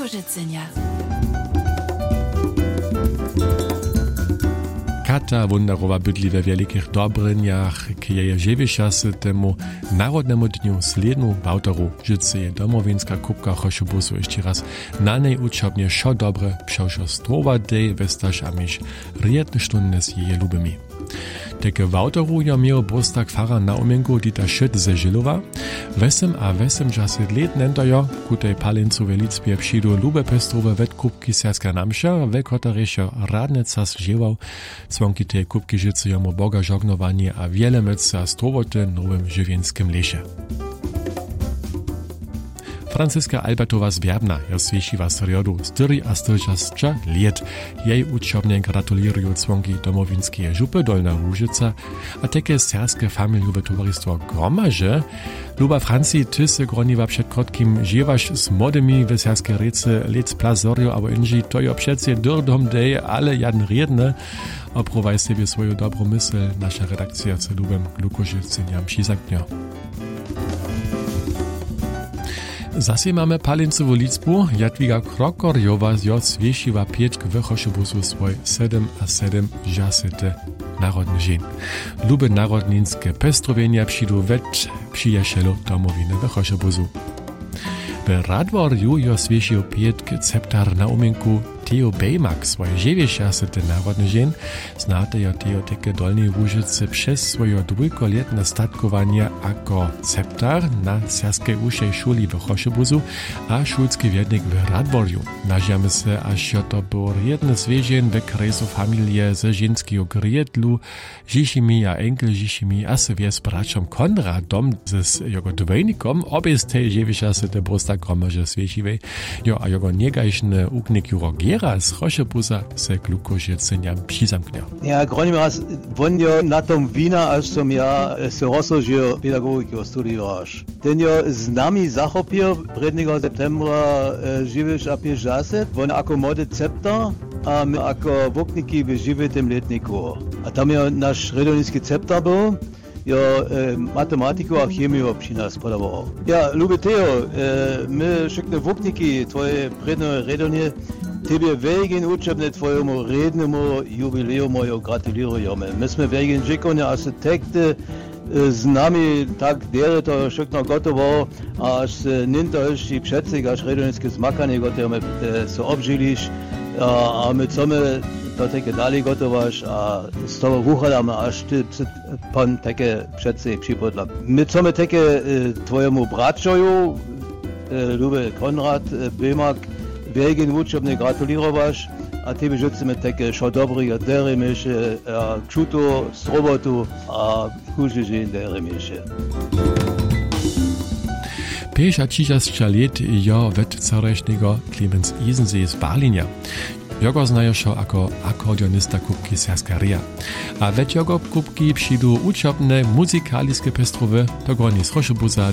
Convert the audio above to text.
Lukożycynia. Kata Wundarowa bydli we Wielkich Dobrynjach, k jej żywisza się temu Narodnemu dniu slednu w autoru Życy je domowinska kubka Choszobusu jeszcze raz na niej uczobnie szo dobre przeszostwowa dej westaż amiś rietne stundy z jej lubimi. Takie w autoru ja miał brostak fara na umienku Dita Schütt ze Żylowa. Wesem a 80 lat nento jo, kutej palincu w Licpie przyjdu lube pestrowe wetkubki serska namsza, we kotariszo radnica zżywał, dzwonki tej kubki życy jomu Boga żognowanie a wiele meca strowoty nowym żywienskim lesie. Franciska Albertowa z Werbna jo svišiva srjodu 64 let. Jej uczobnie gratulują dzwonki domowinskie Żupy Dolna Łużyca, a takie serskie familiowe towarzystwo Gromarze. Luba Franci, ty se groniwa przed krotkim żywasz z modymi w serskie rece lec plazorio, abo inži to jo przecie durdom dej, ale jadn riedne. Oprowaj sobie swoją dobrą myśl, nasza redakcja z Lubem Lukożycynjam przizaknio. Zase mamy palincową liczbę. Jadwiga Krokorjowa jo svišiva pietk w Choszobusu swój 7 a 7 žasete narodny dzień. Lube narodninskie pestrowienia przyjdą wet przyjacielu domowiny w Choszobusu. W Radworju jo svišiv pietk ceptar na umienku Theo Bejmak swój 90. narodny dzień. Znate jo Theo teke Dolnej Łużycy przez swoje dwójkoletne statkowanie jako ceptar na serskiej uszej szuli w Choszobusu a szulski wiednik w Radworju. Nažiamy se, aż to był jedny zwierzeń w kresu familie ze żeńskiego grietlu, Žišimi a enkel Žišimi a se wie z braćom Konradom z jego dwojnikom, obie z tej 90. brostak gromarze svišiwej, jo a jego niegajšny uknik Juro Gera z Choszobusa se k Lukożycyniam přizamknął. Ja, Gronimaz, won jo na tom wina, aż som ja se rozložil pedagogiku studiovaš. Ten jo z nami zachopil 1. septembra živiš a 50, won ako mody ceptar, a my ako wokniki w żywym letniku. A tam jo nasz redonický ceptar był, jo matematiku a chemiu przy nas podawał. Ja, lubię Theo, my szykne wokniki, twoje predne redonie, tebe wegen uczebne twojemu rednemu jubileumu jo gratulujemy. Myśmy wegen žikone architekty z nami tak dere to szykno gotowo, aż ninto już i przedsyk, aż redonické zmakanie gotowe so obžiliš, a my co my to takie dalej gotowasz, a z toho wuchadamy, aż ty pan takie przedsyk przypodla. My co my takie twojemu braczoju, lubię Konrad Bejmak, wegen uczebne gratulirowaš, a tebe žucime také šo dobrýga deremiše, a čuto, strobotu a kužiži deremiše. 50 let jo wet coreśnego Clemens Isensee z Berlinia. Jogo znajo šo ako akordionista kubki serska ria. A wet jogo kubki przyjdu uczobne muzykaliskie pestrowe, to groni z Choszobusa